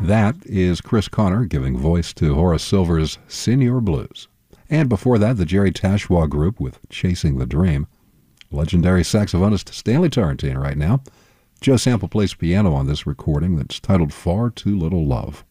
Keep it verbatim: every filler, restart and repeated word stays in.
That is Chris Connor giving voice to Horace Silver's Senior Blues. And before that, the Jerry Tashwa Group with Chasing the Dream. Legendary saxophonist Stanley Tarantino right now. Joe Sample plays piano on this recording that's titled Far Too Little Love.